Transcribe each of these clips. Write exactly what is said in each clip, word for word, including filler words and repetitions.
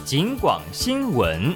警广新闻。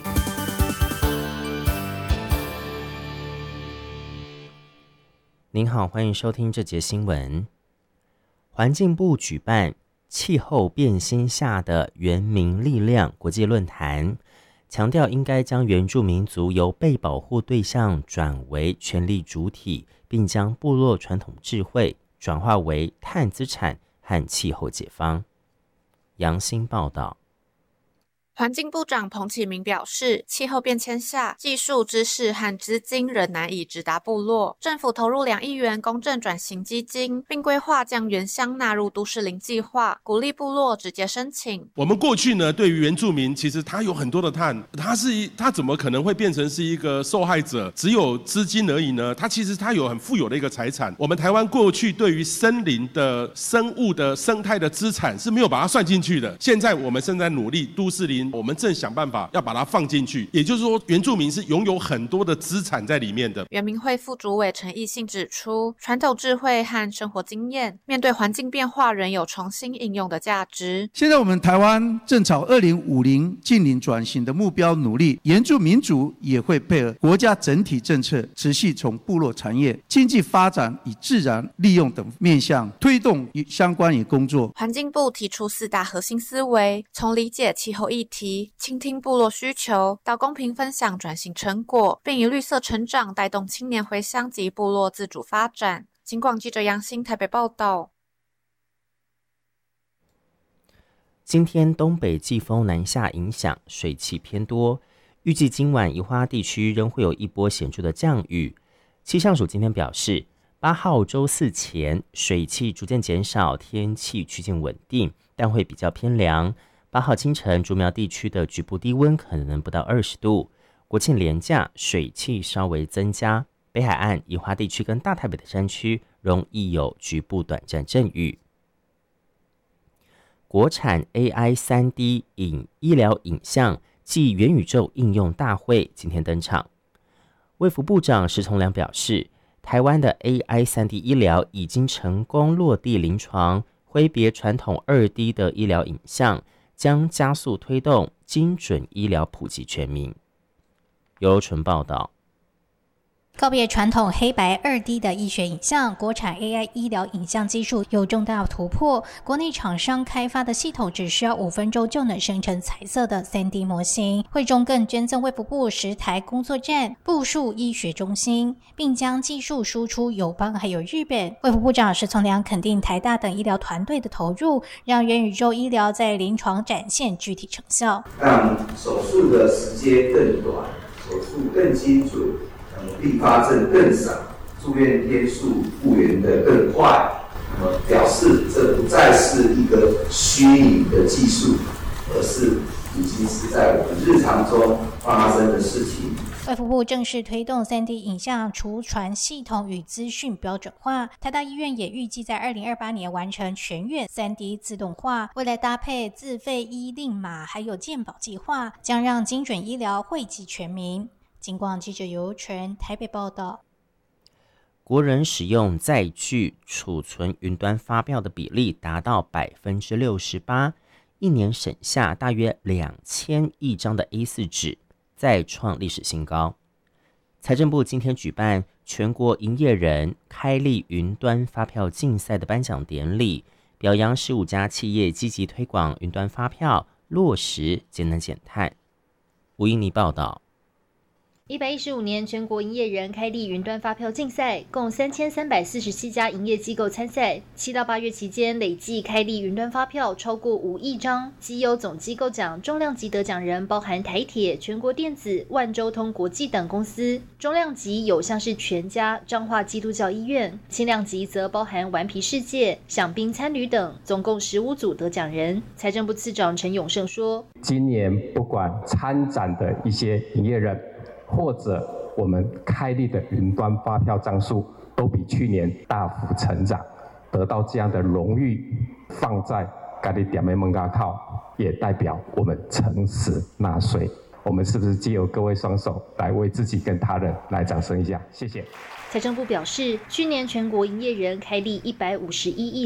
您好，欢迎收听这节新闻。环境部举办气候变迁下的原民力量国际论坛，强调应该将原住民族由被保护对象转为权利主体，并将部落传统智慧转化为碳资产和气候解方。杨新报道。 环境部长彭启明表示，气候变迁下，技术、知识和资金仍难以直达部落。政府投入两亿元公正转型基金，并规划将原乡纳入都市林计划，鼓励部落直接申请。 我们过去呢，对于原住民，其实他有很多的碳，他是他怎么可能会变成是一个受害者？只有资金而已呢？他其实他有很富有的一个财产。我们台湾过去对于森林的生物的生态的资产是没有把它算进去的。现在我们正在努力都市林。我们正想办法要把它放进去，也就是说，原住民是拥有很多的资产在里面的。 原民会副主委陈奕信指出，传统智慧和生活经验，面对环境变化仍有重新应用的价值。 现在我们台湾正朝二零五零近零转型的目标努力，原住民族也会配合国家整体政策，持续从部落产业、经济发展与自然利用等面向推动相关与工作。 环境部提出四大核心思维，从理解气候议题、倾听部落需求，到公平分享转型成果，并以绿色成长带动青年回乡及部落自主发展。警广记者杨新台北报道。 今天东北季风南下影响，水汽偏多，预计今晚宜花地区仍会有一波显著的降雨。气象署今天表示，八号周四前水汽逐渐减少，天气趋近稳定，但会比较偏凉。八号清晨，竹苗地区的局部低温可能不到二十度。国庆连假，水汽稍微增加，北海岸、宜花地区跟大台北的山区容易有局部短暂阵雨。国产 A I 三 D 影医疗影像暨元宇宙应用大会今天登场。卫福部长石崇良表示，台湾的 A I 三 D 医疗已经成功落地临床，挥别传统 二 D 的医疗影像，将加速推动精准医疗普及全民。由纯报道。 告别传统黑白 二 D 的医学影像，国产 A I 医疗影像技术有重大突破。国内厂商开发的系统只需要五分钟就能生成彩色的 三 D 模型。会中更捐赠卫福部十台工作站，部署医学中心，并将技术输出友邦还有日本。卫福部长石崇良肯定台大等医疗团队的投入，让元宇宙医疗在临床展现具体成效， 让手术的时间更短，手术更精准，并发症更少，住院天数复原的更快，那么表示这不再是一个虚拟的技术，而是已经是在我们日常中发生的事情。 卫福部正式推动 三 D 影像储传系统与资讯标准化，台大医院也预计在二零二八年完成全院 三 D 自动化，未来搭配自费医令码还有健保计划，将让精准医疗惠及全民。警广记者尤纯台北报道。 国人使用载具储存云端发票的比例达到百分之六十八，一年省下大约两千亿张的 A 四 纸，再创历史新高。财政部今天举办全国营业人开立云端发票竞赛的颁奖典礼，表扬十五家企业积极推广云端发票，落实节能减碳。吴英妮报道。 一百一十五年全国营业人开立云端发票竞赛，共三千三百四十七家营业机构参赛。七到八月期间，累计开立云端发票超过五亿张，绩优总机构奖重量级得奖人包含台铁、全国电子、万州通国际等公司。重量级有像是全家、彰化基督教医院，轻量级则包含顽皮世界、享宾餐旅等，总共十五组得奖人。财政部次长陈永胜说：“ 今年不管参展的一些营业人，或者我们开立的云端发票张数都比去年大幅成长，得到这样的荣誉，放在家己店的门口靠，也代表我们诚实纳税。我们是不是藉由各位双手来为自己跟他人来掌声一下？谢谢。” 财政部表示，去年全国营业人开立一百五十一亿